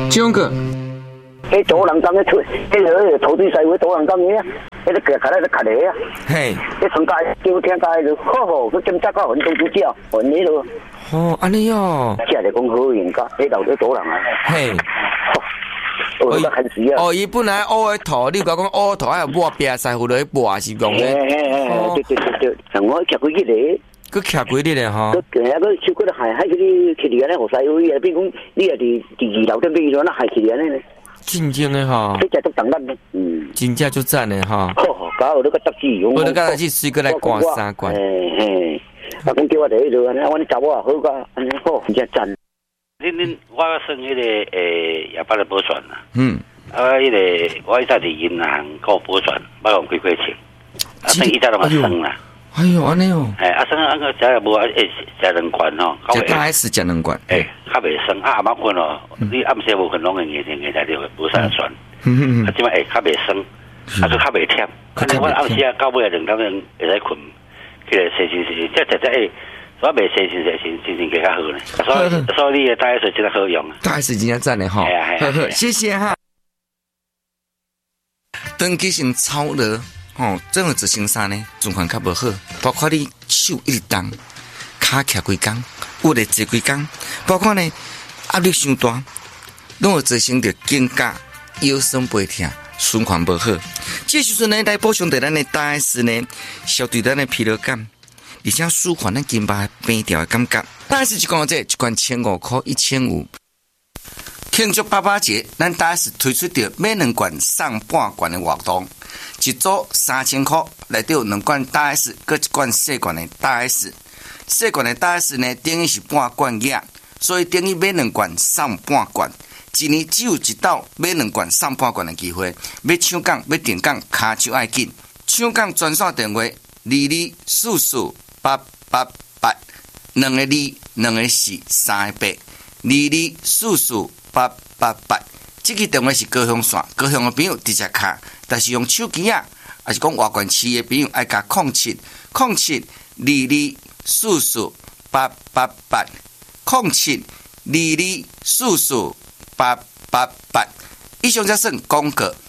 种个。 迄土人工咧出，迄个土地师傅土人工个，迄个卡来咧卡咧啊。 嘿。 迄上街叫听街就好好，佮检查到很多主角，很那个。 哦，安尼哦。 即係講好人家，迄度都土人啊。 嘿。哦，伊本來烏的土，你講烏土還有抹壁師傅落去抹是講咧。 對，像我徛幾日。 佢徛幾日咧？嗬。 佢超過係喺嗰啲企業咧，何細會啊？邊講呢個第二樓都變咗啦，係企業咧。 真正嘅嗬。 即係都等得咧。 真正就讚嘅嗬。 搞到個得志用。 我哋今日去水過來刮三刮。 阿公叫我哋喺度，我哋走啊，好噶，好，真真。 我算迄個夜班的保全啦。迄個我喺銀行搞保全，我用幾錢？等伊才攏算啦。 哎呦，安尼哦。 算安個食又無食兩罐吼。 食大概是食兩罐。 較袂算啊，麻煩哦。你暗時無困攏會硬在條無啥算。即擺較袂算，啊，佢較袂忝。我暗時啊，到尾2點會使困，起來洗，即所以未洗先更加好咧。所以你嘅大 S 真係好用。 大 S 真係讚咧哈。係，謝謝哈。長期性操勞，整個執行上呢，狀況較無好，包括你手一直動，腳徛幾工，有咧坐幾工，包括呢壓力傷大，攏有造成着肩胛腰酸背痛，循環無好。這時陣呢，來補充着咱的大 S 呢，消除咱的疲勞感。而且舒緩咱肩膀平調的感覺，大 S 一罐這一罐150塊，1500。慶祝爸爸節，咱大 S 推出着買2罐送半罐的活動，一組3000塊，內底有2罐大 S， 佮一罐細罐的大 S。細罐的大 S 呢，等於是半罐額，所以等於買2罐送半罐。一年只有一道買2罐送半罐的機會，要搶講要訂講，卡就愛緊，搶講專線電話22448882個2、2個4、3個8 22448882。這個電話是高雄線，高雄的朋友直接卡，但是用手機啊，還是講外縣市的朋友愛加0707224488 07224488。以上才算廣告。